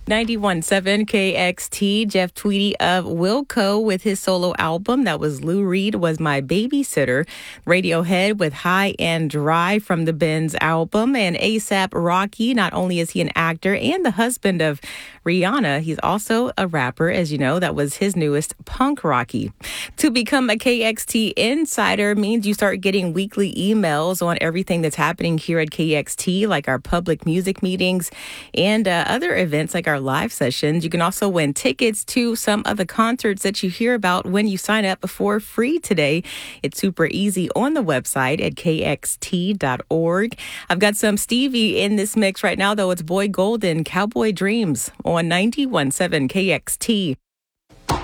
91.7 KXT, Jeff Tweedy of Wilco with his solo album. That was Lou Reed Was My Babysitter. Radiohead with High and Dry from the Benz album. And A$AP Rocky, not only is he an actor and the husband of Rihanna, he's also a rapper. As you know, that was his newest, Punk Rocky. To become a KXT Insider means you start getting weekly emails on everything that's happening here at KXT, like our public music meetings and other events like our live sessions. You can also win tickets to some of the concerts that you hear about when you sign up for free today. It's super easy on the website at kxt.org. I've got some Stevie in this mix right now, though. It's Boy Golden, Cowboy Dreams on 91.7 KXT.